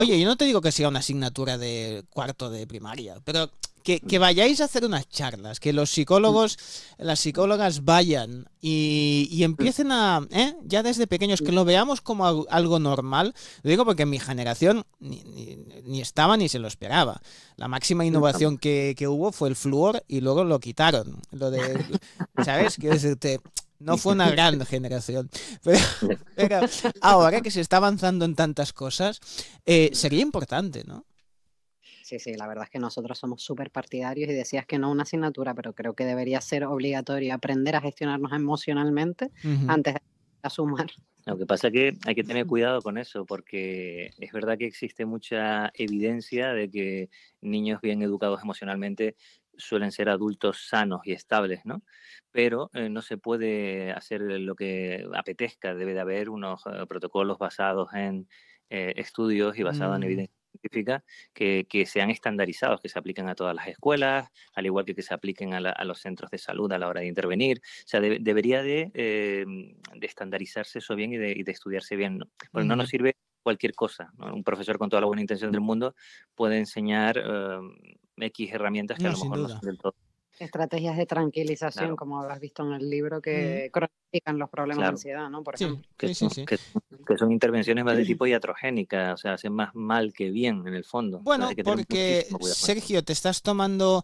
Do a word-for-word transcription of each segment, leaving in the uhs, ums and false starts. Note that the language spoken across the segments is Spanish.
Oye, yo no te digo que sea una asignatura de cuarto de primaria, pero que, que vayáis a hacer unas charlas, que los psicólogos, las psicólogas vayan y, y empiecen a, ¿eh? Ya desde pequeños, que lo veamos como al- algo normal. Lo digo porque en mi generación ni, ni- ni estaba ni se lo esperaba. La máxima innovación que, que hubo fue el flúor y luego lo quitaron. Lo de, ¿sabes? Quiero decirte, no fue una gran generación. Pero, pero ahora que se está avanzando en tantas cosas, eh, sería importante, ¿no? Sí, sí, la verdad es que nosotros somos súper partidarios y decías que no una asignatura, pero creo que debería ser obligatorio aprender a gestionarnos emocionalmente Ujú. antes de a sumar. Lo que pasa es que hay que tener cuidado con eso, porque es verdad que existe mucha evidencia de que niños bien educados emocionalmente suelen ser adultos sanos y estables, ¿no? Pero eh, no se puede hacer lo que apetezca, debe de haber unos eh, protocolos basados en eh, estudios y basados en Mm, evidencia científica que, que sean estandarizados, que se apliquen a todas las escuelas, al igual que que se apliquen a, la- a los centros de salud a la hora de intervenir. O sea, de- debería de, eh, de estandarizarse eso bien y de, y de estudiarse bien, ¿no? Porque no nos ujú. sirve cualquier cosa, ¿no? Un profesor con toda la buena intención del mundo puede enseñar eh, X herramientas que a No, lo sin mejor no son duda. del todo. Estrategias de tranquilización, Claro, como habrás visto en el libro, Mm, que cronifican los problemas de claro. ansiedad, ¿no? Por sí, ejemplo. Que sí, sí, son, sí. que, que son intervenciones más de tipo iatrogénica, o sea, hacen más mal que bien en el fondo. O sea, hay Bueno, que tener porque muchísimo cuidado con eso. Sergio, te estás tomando,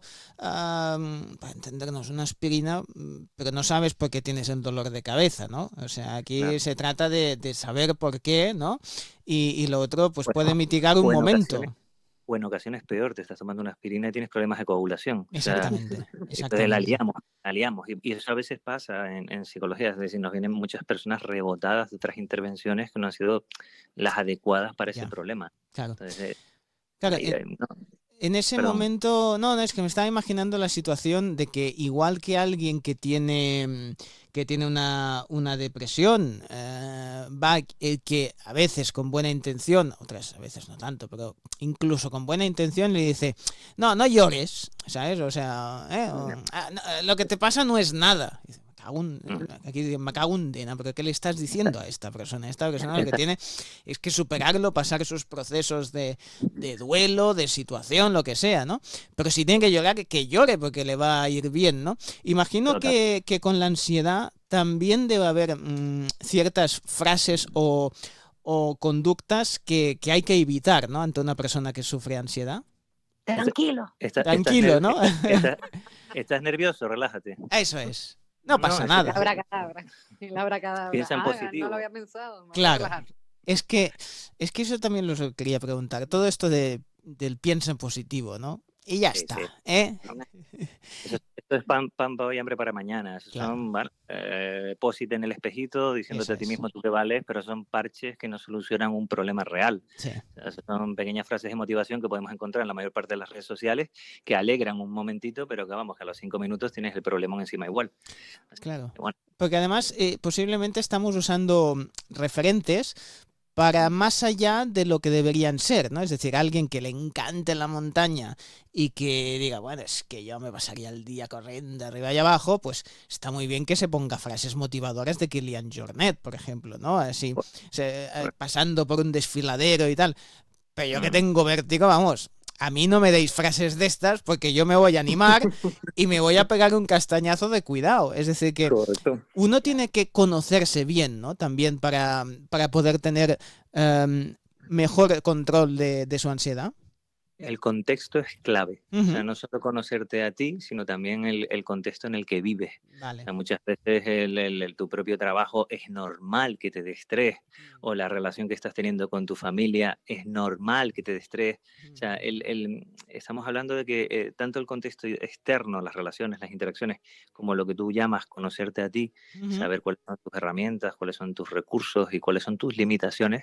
am, para entendernos, una aspirina, mm, pero no sabes por qué tienes el dolor de cabeza, ¿no? O sea, aquí Claro. se trata de, de saber por qué, ¿no? Y, y lo otro, pues puede Bueno, mitigar un o en ocasiones momento. o en ocasiones peor, te estás tomando una aspirina y tienes problemas de coagulación. O sea, Exactamente, entonces la exactamente. liamos, la liamos. Y, y eso a veces pasa en, en psicología, es decir, nos vienen muchas personas rebotadas de otras intervenciones que no han sido las adecuadas para ese Ya, problema. claro. Entonces, eh, Claro, ahí, en, ahí, no, en ese perdón. momento, no, no, es que me estaba imaginando la situación de que igual que alguien que tiene, mm, que tiene una, una depresión, eh, va, el que a veces con buena intención, otras a veces no tanto, pero incluso con buena intención le dice, no, no llores, ¿sabes? O sea, eh, o, "Ah, no, eh, lo que te pasa no es nada. Y dice, "Me cago en-". Aquí dice, me cago en dena, pero ¿qué le estás diciendo a esta persona? Esta persona lo que tiene es que superarlo, pasar esos procesos de, de duelo, de situación, lo que sea, ¿no? Pero si tiene que llorar, que llore porque le va a ir bien, ¿no? Imagino Total. que, que con la ansiedad también debe haber mmm, ciertas frases o, o conductas que, que, hay que evitar, ¿no? Ante una persona que sufre ansiedad. Está- Tranquilo. está- estás, Tranquilo, ner- ¿no? está- está- estás nervioso, relájate. Eso es. No No, pasa eso, El nada. eso- abracadabra. El abracadabra. piensa en Ah, no lo positivo. había pensado. Me voy a Claro. relajar. Es que, es que eso también lo quería preguntar. Todo esto de, del pienso en positivo, ¿no? Y ya Sí, sí. está, ¿eh? No, Eso, esto es pan, pan para hoy, hambre para mañana. Eso Claro, son bueno, eh, posit en el espejito, eso diciéndote a ti es. mismo tú que vales, pero son parches que no solucionan un problema real. Sí. O sea, son pequeñas frases de motivación que podemos encontrar en la mayor parte de las redes sociales que alegran un momentito, pero que vamos, que a los cinco minutos tienes el problemón encima igual. Así Claro. que, bueno, Porque además eh, posiblemente estamos usando referentes para más allá de lo que deberían ser, ¿no? Es decir, alguien que le encante la montaña y que diga, bueno, es que yo me pasaría el día corriendo arriba y abajo, pues está muy bien que se ponga frases motivadoras de Kilian Jornet, por ejemplo, ¿no? Así, pues, se, eh, pues, pasando por un desfiladero y tal. Pero yo que mm, tengo vértigo, vamos, a mí no me deis frases de estas porque yo me voy a animar y me voy a pegar un castañazo de cuidado. Es decir, que correcto. uno tiene que conocerse bien, ¿no? También para, para poder tener um, mejor control de, de su ansiedad. El contexto es clave. O Uh-huh. sea, no solo conocerte a ti, sino también el, el contexto en el que vives. O Vale. sea, muchas veces el, el, el, tu propio trabajo es normal que te dé estrés, o la relación que estás teniendo con tu familia es normal que te dé estrés. O sea, el, el, estamos hablando de que eh, tanto el contexto externo, las relaciones, las interacciones, como lo que tú llamas conocerte a ti, Uh-huh. saber cuáles son tus herramientas, cuáles son tus recursos y cuáles son tus limitaciones,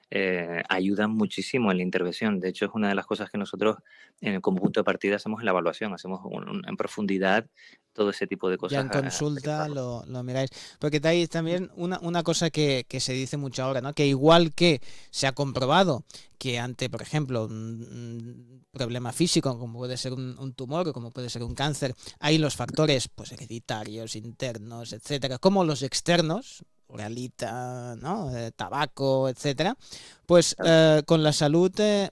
eh, ayudan muchísimo en la intervención. De hecho, es una de las cosas que nosotros, en el, como punto de partida, hacemos en la evaluación, hacemos un, un, en profundidad todo ese tipo de Ya cosas. en A, a consulta lo, lo miráis. Porque hay también una, una cosa que, que se dice mucho ahora, ¿no? Que igual que se ha comprobado que ante, por ejemplo, un, un problema físico, como puede ser un, un tumor o como puede ser un cáncer, hay los factores pues hereditarios, internos, etcétera, como los externos, realita, ¿no? Eh, tabaco, etcétera, pues eh, con la salud eh,